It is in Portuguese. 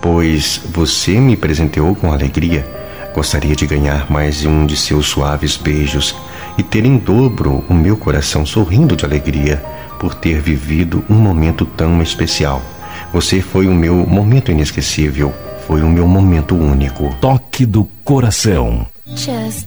pois você me presenteou com alegria. Gostaria de ganhar mais um de seus suaves beijos e ter em dobro o meu coração sorrindo de alegria por ter vivido um momento tão especial. Você foi o meu momento inesquecível, foi o meu momento único. Toque do coração. Just